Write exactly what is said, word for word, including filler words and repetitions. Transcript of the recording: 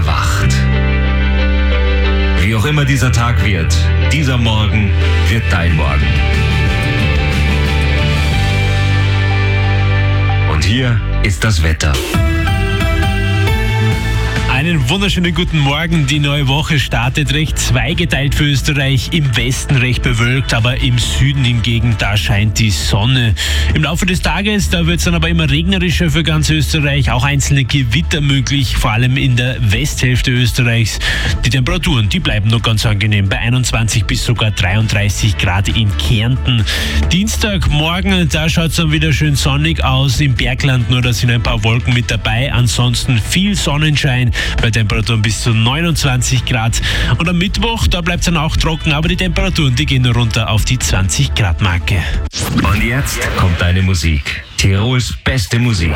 erwacht. Wie auch immer dieser Tag wird, dieser Morgen wird dein Morgen. Und hier ist das Wetter. Einen wunderschönen guten Morgen. Die neue Woche startet recht zweigeteilt für Österreich. Im Westen recht bewölkt, aber im Süden hingegen, da scheint die Sonne. Im Laufe des Tages, da wird es dann aber immer regnerischer für ganz Österreich. Auch einzelne Gewitter möglich, vor allem in der Westhälfte Österreichs. Die Temperaturen, die bleiben noch ganz angenehm bei einundzwanzig bis sogar dreiunddreißig Grad in Kärnten. Dienstagmorgen, da schaut es dann wieder schön sonnig aus. Im Bergland nur, da sind ein paar Wolken mit dabei. Ansonsten viel Sonnenschein bei Temperaturen bis zu neunundzwanzig Grad. Und am Mittwoch, da bleibt es dann auch trocken, aber die Temperaturen, die gehen runter auf die zwanzig Grad Marke. Und jetzt kommt deine Musik. Tirols beste Musik.